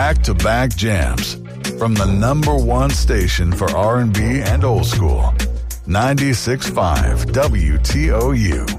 back-to-back jams from the number one station for R&B and old school, 96.5 WTOU.